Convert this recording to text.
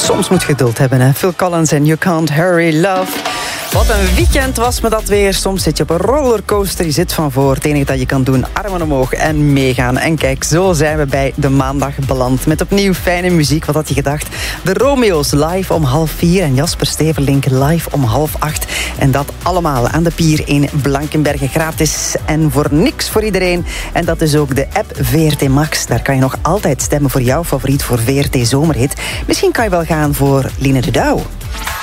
Soms moet je geduld hebben, hè. Phil Collins en You Can't Hurry Love. Wat een weekend was me dat weer. Soms zit je op een rollercoaster, je zit van voor. Het enige dat je kan doen, armen omhoog en meegaan. En kijk, zo zijn we bij de maandag beland. Met opnieuw fijne muziek, wat had je gedacht? De Romeo's live om 3:30 en Jasper Steverlink live om 7:30. En dat allemaal aan de pier in Blankenberge. Gratis en voor niks voor iedereen. En dat is ook de app VRT Max. Daar kan je nog altijd stemmen voor jouw favoriet voor VRT Zomerhit. Misschien kan je wel gaan voor Line de Douw.